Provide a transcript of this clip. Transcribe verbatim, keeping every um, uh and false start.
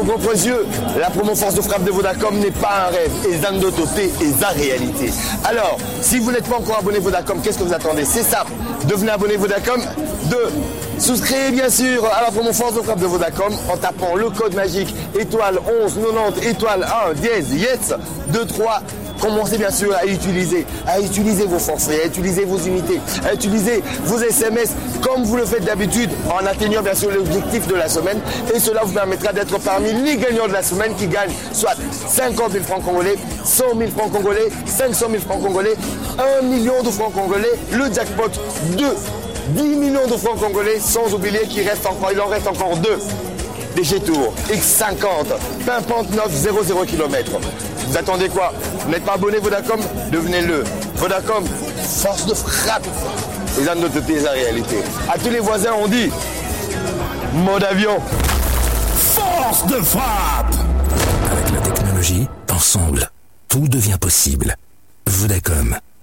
vos propres yeux. La promo Force de frappe de Vodacom n'est pas un rêve. Et Zandototé est la réalité. Alors, si vous n'êtes pas encore abonné Vodacom, qu'est-ce que vous attendez? C'est simple. Devenez abonné Vodacom. Deux, souscrivez bien sûr à la promo Force de frappe de Vodacom en tapant le code magique étoile onze quatre-vingt-dix étoile un dièse yes deux trois. Commencez bien sûr à utiliser, à utiliser vos forfaits, à utiliser vos unités, à utiliser vos S M S comme vous le faites d'habitude en atteignant bien sûr l'objectif de la semaine. Et cela vous permettra d'être parmi les gagnants de la semaine qui gagnent soit cinquante mille francs congolais, cent mille francs congolais, cinq cent mille francs congolais, un million de francs congolais, le jackpot de dix millions de francs congolais, sans oublier qu'il reste encore, il en reste encore deux. D G Tour X cinquante, pimpante neuf zéro zéro kilomètres. Vous attendez quoi? Vous n'êtes pas abonné Vodacom? Devenez-le. Vodacom, force de frappe. Et là, notre la réalité. À tous les voisins, on dit mode avion. Force de frappe. Avec la technologie, ensemble, tout devient possible. Vodacom.